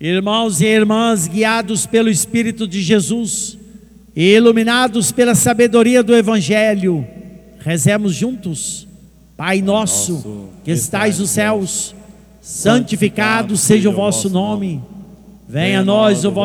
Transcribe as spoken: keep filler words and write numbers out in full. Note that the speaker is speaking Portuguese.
Irmãos e irmãs, guiados pelo Espírito de Jesus e iluminados pela sabedoria do Evangelho, rezemos juntos. Pai nosso, que estais nos céus, santificado seja o vosso nome. Venha a nós o vosso